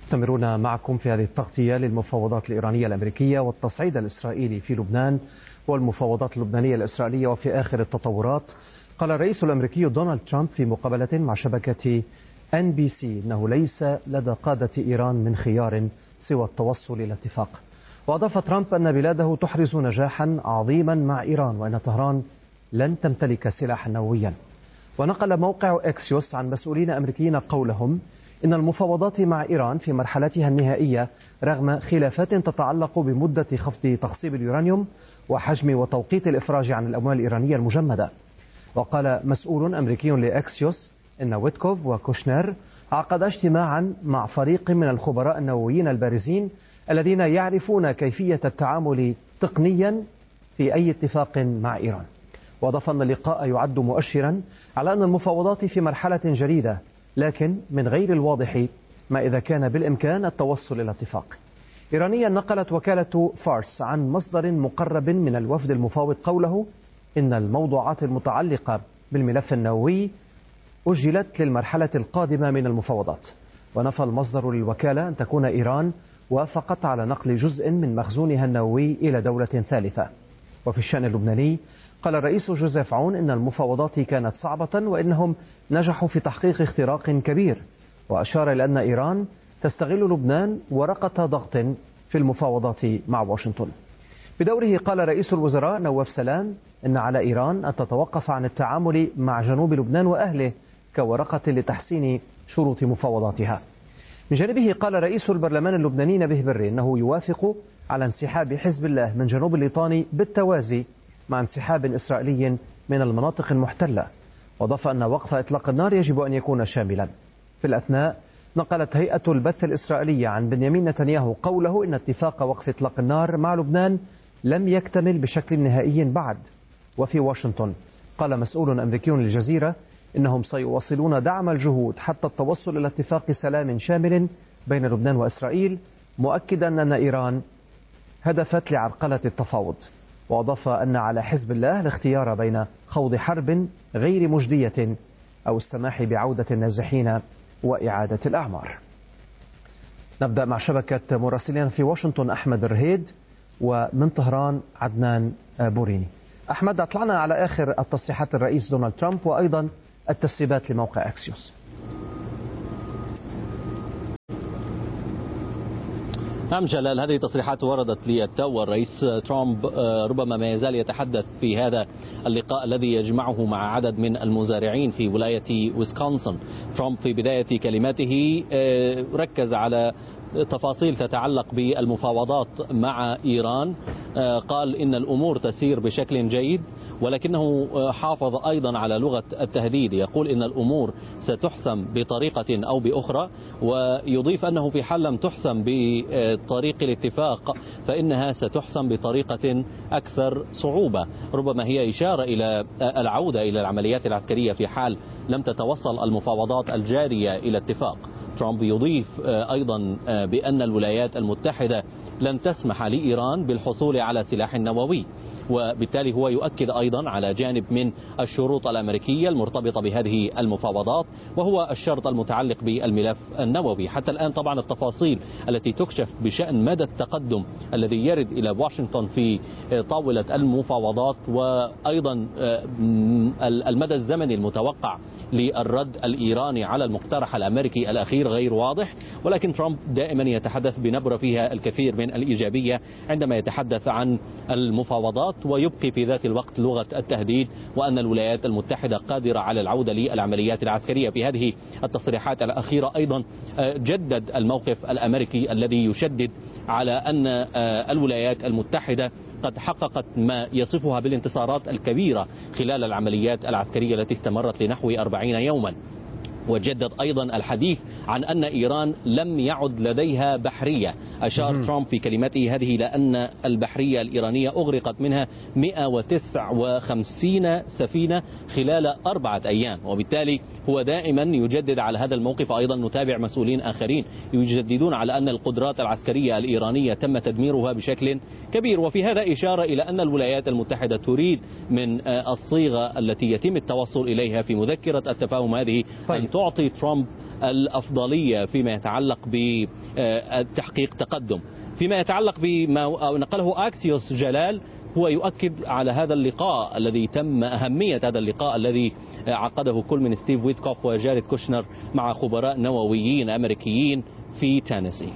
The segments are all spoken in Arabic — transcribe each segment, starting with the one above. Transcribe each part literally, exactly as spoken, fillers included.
مستمرون معكم في هذه التغطية للمفاوضات الإيرانية الأمريكية والتصعيد الإسرائيلي في لبنان والمفاوضات اللبنانية الإسرائيلية وفي آخر التطورات. قال الرئيس الأمريكي دونالد ترامب في مقابلة مع شبكة إن بي سي أنه ليس لدى قادة إيران من خيار سوى التوصل إلى اتفاق. وأضاف ترامب أن بلاده تحرز نجاحا عظيما مع إيران وأن طهران لن تمتلك سلاحا نوويا. ونقل موقع إكسيوس عن مسؤولين أمريكيين قولهم إن المفاوضات مع إيران في مرحلتها النهائية رغم خلافات تتعلق بمدة خفض تخصيب اليورانيوم وحجم وتوقيت الإفراج عن الأموال الإيرانية المجمدة. وقال مسؤول أمريكي لإكسيوس إن ويتكوف وكوشنر عقد اجتماعا مع فريق من الخبراء النوويين البارزين الذين يعرفون كيفية التعامل تقنيا في أي اتفاق مع إيران. وأضاف أن اللقاء يعد مؤشرا على أن المفاوضات في مرحلة جديدة، لكن من غير الواضح ما إذا كان بالإمكان التوصل إلى اتفاق. إيرانيا نقلت وكالة فارس عن مصدر مقرب من الوفد المفاوض قوله إن الموضوعات المتعلقة بالملف النووي أجلت للمرحلة القادمة من المفاوضات. ونفى المصدر للوكالة أن تكون إيران وافقت على نقل جزء من مخزونها النووي إلى دولة ثالثة. وفي الشأن اللبناني قال الرئيس جوزيف عون إن المفاوضات كانت صعبة وإنهم نجحوا في تحقيق اختراق كبير، وأشار إلى أن إيران تستغل لبنان ورقة ضغط في المفاوضات مع واشنطن. بدوره قال رئيس الوزراء نواف سلام إن على إيران أن تتوقف عن التعامل مع جنوب لبنان وأهله كورقة لتحسين شروط مفاوضاتها. من جانبه قال رئيس البرلمان اللبناني نبيه بري إنه يوافق على انسحاب حزب الله من جنوب الليطاني بالتوازي مع انسحاب إسرائيلي من المناطق المحتلة. وأضاف أن وقف إطلاق النار يجب أن يكون شاملا. في الأثناء نقلت هيئة البث الإسرائيلية عن بنيامين نتنياهو قوله إن اتفاق وقف إطلاق النار مع لبنان لم يكتمل بشكل نهائي بعد. وفي واشنطن قال مسؤول أمريكي للجزيرة إنهم سيواصلون دعم الجهود حتى التوصل إلى اتفاق سلام شامل بين لبنان وإسرائيل، مؤكدا أن إيران هدفت لعرقلة التفاوض. وأضاف أن على حزب الله الاختيار بين خوض حرب غير مجدية أو السماح بعودة النازحين وإعادة الأعمار. نبدأ مع شبكة مراسلين في واشنطن أحمد الرهيد ومن طهران عدنان بوريني. أحمد، أطلعنا على آخر التصريحات الرئيس دونالد ترامب وأيضا التسريبات لموقع أكسيوس. نعم جلال، هذه التصريحات وردت للتو، والرئيس ترامب ربما ما يزال يتحدث في هذا اللقاء الذي يجمعه مع عدد من المزارعين في ولاية ويسكونسن. ترامب في بداية كلماته ركز على تفاصيل تتعلق بالمفاوضات مع إيران. قال إن الأمور تسير بشكل جيد، ولكنه حافظ أيضا على لغة التهديد. يقول إن الأمور ستحسم بطريقة أو بأخرى، ويضيف أنه في حال لم تحسم بطريق الاتفاق فإنها ستحسم بطريقة أكثر صعوبة. ربما هي إشارة إلى العودة إلى العمليات العسكرية في حال لم تتوصل المفاوضات الجارية إلى اتفاق. ترامب يضيف أيضا بأن الولايات المتحدة لن تسمح لإيران بالحصول على سلاح نووي، وبالتالي هو يؤكد أيضا على جانب من الشروط الأمريكية المرتبطة بهذه المفاوضات، وهو الشرط المتعلق بالملف النووي. حتى الآن طبعا التفاصيل التي تكشف بشأن مدى التقدم الذي يرد إلى واشنطن في طاولة المفاوضات، وأيضا المدى الزمني المتوقع للرد الإيراني على المقترح الأمريكي الأخير غير واضح. ولكن ترامب دائما يتحدث بنبرة فيها الكثير من الإيجابية عندما يتحدث عن المفاوضات، ويبقي في ذات الوقت لغة التهديد، وأن الولايات المتحدة قادرة على العودة للعمليات العسكرية. في هذه التصريحات الأخيرة أيضا جدد الموقف الأمريكي الذي يشدد على أن الولايات المتحدة قد حققت ما يصفها بالانتصارات الكبيرة خلال العمليات العسكرية التي استمرت لنحو أربعين يوما. وجدد أيضا الحديث عن أن إيران لم يعد لديها بحرية. أشار ترامب في كلمته هذه إلى أن البحرية الإيرانية أغرقت منها مئة وتسعة وخمسين سفينة خلال أربعة أيام، وبالتالي هو دائما يجدد على هذا الموقف. أيضا نتابع مسؤولين آخرين يجددون على أن القدرات العسكرية الإيرانية تم تدميرها بشكل كبير. وفي هذا إشارة إلى أن الولايات المتحدة تريد من الصيغة التي يتم التوصل إليها في مذكرة التفاهم هذه أن تعطي ترامب الأفضلية فيما يتعلق تحقيق تقدم. فيما يتعلق بما نقله أكسيوس جلال، هو يؤكد على هذا اللقاء الذي تم، أهمية هذا اللقاء الذي عقده كل من ستيف ويتكوف وجاريد كوشنر مع خبراء نوويين أمريكيين في تينيسي.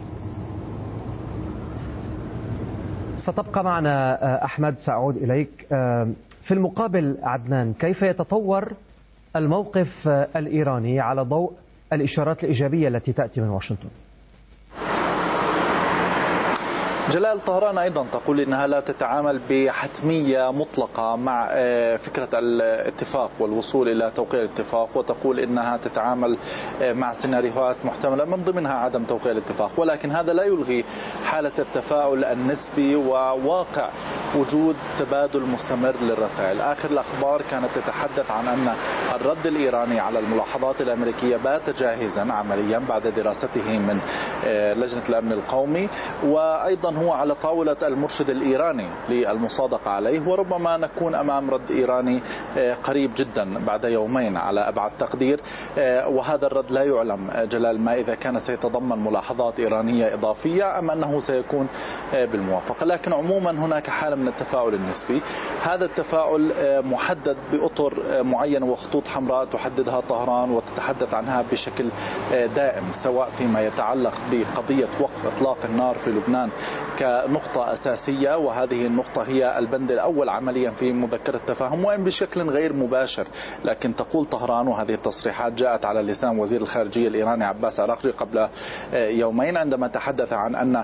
ستبقى معنا أحمد، سأعود إليك. في المقابل عدنان، كيف يتطور الموقف الإيراني على ضوء الإشارات الإيجابية التي تأتي من واشنطن؟ جلال، طهران أيضا تقول إنها لا تتعامل بحتمية مطلقة مع فكرة الاتفاق والوصول إلى توقيع الاتفاق، وتقول إنها تتعامل مع سيناريوهات محتملة من ضمنها عدم توقيع الاتفاق، ولكن هذا لا يلغي حالة التفاؤل النسبي وواقع وجود تبادل مستمر للرسائل. آخر الأخبار كانت تتحدث عن أن الرد الإيراني على الملاحظات الأمريكية بات جاهزا عمليا بعد دراسته من لجنة الأمن القومي، وأيضا هو على طاولة المرشد الإيراني للمصادقة عليه، وربما نكون أمام رد إيراني قريب جدا بعد يومين على أبعد تقدير. وهذا الرد لا يعلم جلال ما إذا كان سيتضمن ملاحظات إيرانية إضافية أم أنه سيكون بالموافقة، لكن عموما هناك حالة من التفاؤل النسبي. هذا التفاؤل محدد بأطر معينة وخطوط حمراء تحددها طهران وتتحدث عنها بشكل دائم، سواء فيما يتعلق بقضية وقف إطلاق النار في لبنان كنقطة أساسية، وهذه النقطة هي البند الأول عمليا في مذكرة التفاهم، وإن بشكل غير مباشر. لكن تقول طهران، وهذه التصريحات جاءت على لسان وزير الخارجية الإيراني عباس عراقجي قبل يومين عندما تحدث عن أن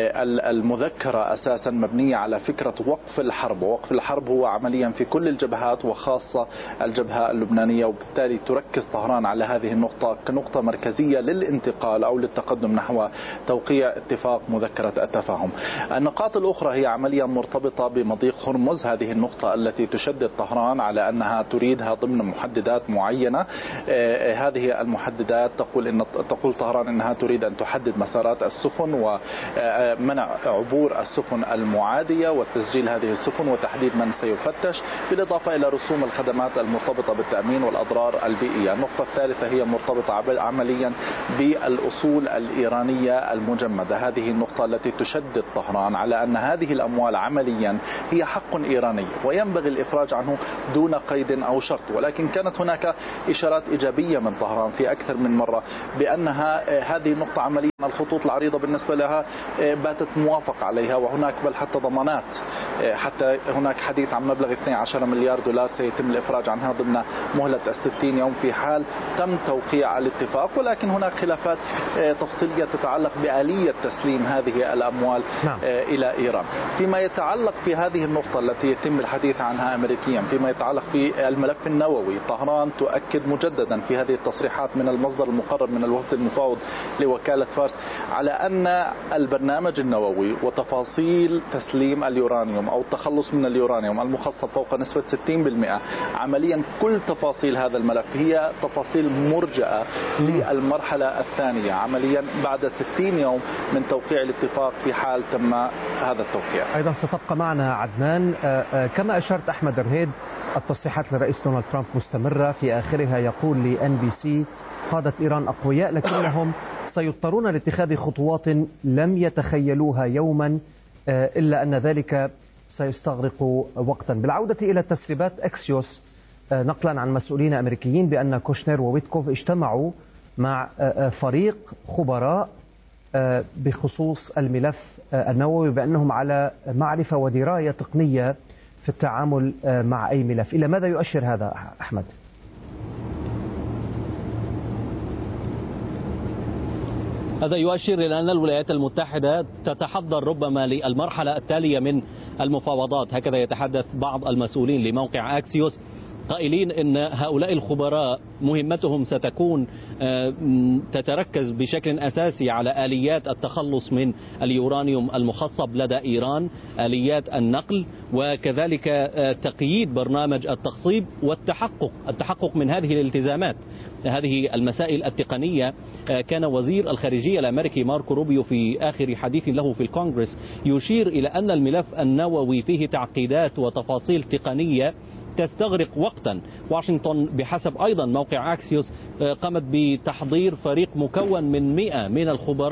المذكرة أساسا مبنية على فكرة وقف الحرب، ووقف الحرب هو عمليا في كل الجبهات وخاصة الجبهة اللبنانية، وبالتالي تركز طهران على هذه النقطة كنقطة مركزية للانتقال أو للتقدم نحو توقيع اتفاق مذكرة التفاهم. النقاط الأخرى هي عمليا مرتبطة بمضيق هرمز، هذه النقطة التي تشدد طهران على أنها تريدها ضمن محددات معينة. هذه المحددات تقول إن تقول طهران أنها تريد أن تحدد مسارات السفن ومنع عبور السفن المعادية وتسجيل هذه السفن وتحديد من سيفتش، بالإضافة إلى رسوم الخدمات المرتبطة بالتأمين والأضرار البيئية. النقطة الثالثة هي مرتبطة عمليا بالأصول الإيرانية المجمدة، هذه النقطة التي تشدد طهران على أن هذه الأموال عمليا هي حق إيراني وينبغي الإفراج عنه دون قيد أو شرط. ولكن كانت هناك إشارات إيجابية من طهران في أكثر من مرة بأنها هذه النقطة عمليا الخطوط العريضة بالنسبة لها باتت موافق عليها، وهناك بل حتى ضمانات، حتى هناك حديث عن مبلغ اثني عشر مليار دولار سيتم الإفراج عنها ضمن مهلة الستين يوم في حال تم توقيع الاتفاق. ولكن هناك خلافات تفصيلية تتعلق بآلية تسليم هذه الأموال نعم. إلى إيران. فيما يتعلق في هذه النقطة التي يتم الحديث عنها أمريكيا، فيما يتعلق في الملف النووي، طهران تؤكد مجددا في هذه التصريحات من المصدر المقرب من الوفد المفاوض لوكالة فارس على أن البرنامج النووي وتفاصيل تسليم اليورانيوم أو التخلص من اليورانيوم المخصب فوق نسبة ستين بالمئة، عمليا كل تفاصيل هذا الملف هي تفاصيل مرجئة للمرحلة الثانية عمليا بعد ستين يوم من توقيع الاتفاق في حال تم هذا التوقيع. أيضا ستبقى معنا عدنان. كما أشرت أحمد رهيد، التصريحات للرئيس دونالد ترامب مستمرة، في آخرها يقول لإن بي سي: قادة إيران أقوياء لكنهم سيضطرون لاتخاذ خطوات لم يتخيلوها يوما، إلا أن ذلك سيستغرق وقتا. بالعودة إلى تسريبات أكسيوس نقلا عن مسؤولين أمريكيين بأن كوشنر وويتكوف اجتمعوا مع فريق خبراء بخصوص الملف النووي، بأنهم على معرفة ودراية تقنية في التعامل مع أي ملف. إلى ماذا يؤشر هذا أحمد؟ هذا يؤشر إلى أن الولايات المتحدة تتحضر ربما للمرحلة التالية من المفاوضات. هكذا يتحدث بعض المسؤولين لموقع أكسيوس، قائلين أن هؤلاء الخبراء مهمتهم ستكون تتركز بشكل أساسي على آليات التخلص من اليورانيوم المخصب لدى إيران، آليات النقل، وكذلك تقييد برنامج التخصيب والتحقق التحقق من هذه الالتزامات. هذه المسائل التقنية كان وزير الخارجية الأمريكي ماركو روبيو في آخر حديث له في الكونغرس يشير إلى أن الملف النووي فيه تعقيدات وتفاصيل تقنية تستغرق وقتا. واشنطن بحسب أيضا موقع أكسيوس قامت بتحضير فريق مكون من مئة من الخبراء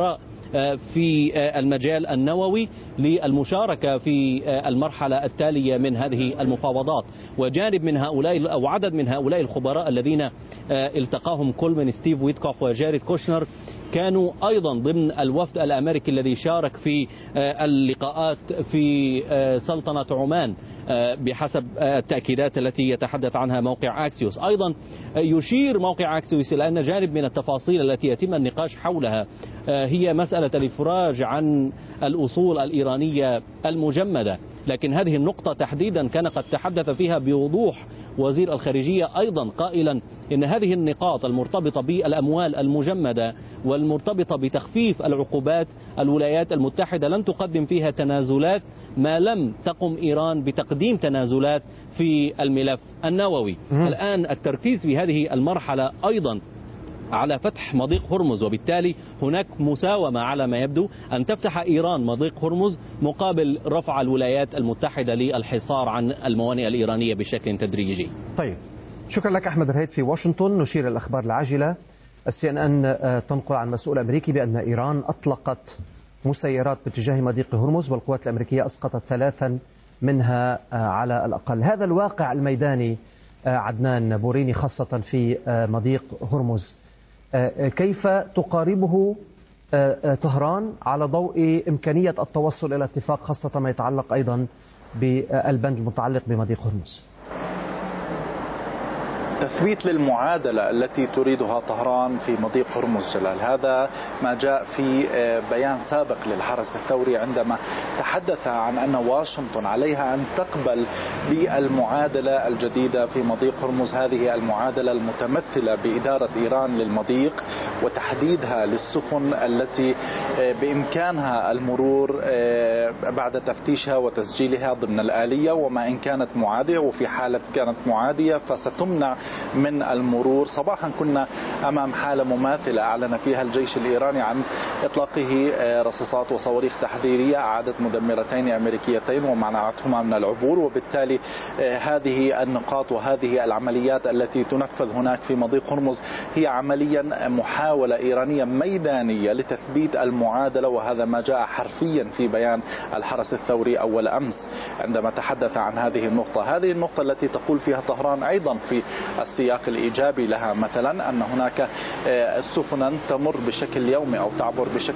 في المجال النووي للمشاركة في المرحلة التالية من هذه المفاوضات. وجانب من هؤلاء أو عدد من هؤلاء الخبراء الذين التقاهم كل من ستيف ويتكوف وجاريد كوشنر كانوا أيضا ضمن الوفد الأمريكي الذي شارك في اللقاءات في سلطنة عمان بحسب التأكيدات التي يتحدث عنها موقع أكسيوس. أيضا يشير موقع أكسيوس إلى أن جانب من التفاصيل التي يتم النقاش حولها هي مسألة الإفراج عن الأصول الإيرانية المجمدة، لكن هذه النقطة تحديدا كان قد تحدث فيها بوضوح وزير الخارجية أيضا قائلا إن هذه النقاط المرتبطة بالأموال المجمدة والمرتبطة بتخفيف العقوبات الولايات المتحدة لن تقدم فيها تنازلات ما لم تقم إيران بتقديم تنازلات في الملف النووي. الآن التركيز في هذه المرحلة أيضا على فتح مضيق هرمز، وبالتالي هناك مساومة على ما يبدو أن تفتح إيران مضيق هرمز مقابل رفع الولايات المتحدة للحصار عن الموانئ الإيرانية بشكل تدريجي. طيب، شكرا لك أحمد رهيد في واشنطن. نشير الأخبار العاجلة. السي ان ان تنقل عن مسؤول أمريكي بأن إيران أطلقت مسيرات باتجاه مضيق هرمز والقوات الأمريكية أسقطت ثلاثا منها على الأقل. هذا الواقع الميداني عدنان بوريني خاصة في مضيق هرمز، كيف تقاربه طهران على ضوء إمكانية التوصل إلى اتفاق، خاصة ما يتعلق أيضا بالبند المتعلق بمضيق هرمز؟ تثبيت للمعادلة التي تريدها طهران في مضيق هرمز جلال، هذا ما جاء في بيان سابق للحرس الثوري عندما تحدث عن أن واشنطن عليها أن تقبل بالمعادلة الجديدة في مضيق هرمز. هذه المعادلة المتمثلة بإدارة إيران للمضيق وتحديدها للسفن التي بإمكانها المرور بعد تفتيشها وتسجيلها ضمن الآلية، وما إن كانت معادية، وفي حالة كانت معادية فستمنع من المرور. صباحا كنا أمام حالة مماثلة أعلن فيها الجيش الإيراني عن إطلاقه رصاصات وصواريخ تحذيرية أعادت مدمرتين أمريكيتين ومنعتهما من العبور، وبالتالي هذه النقاط وهذه العمليات التي تنفذ هناك في مضيق هرمز هي عمليا محاولة إيرانية ميدانية لتثبيت المعادلة، وهذا ما جاء حرفيا في بيان الحرس الثوري أول أمس عندما تحدث عن هذه النقطة. هذه النقطة التي تقول فيها طهران أيضا في السياق الإيجابي لها، مثلا أن هناك سفنا تمر بشكل يومي أو تعبر بشكل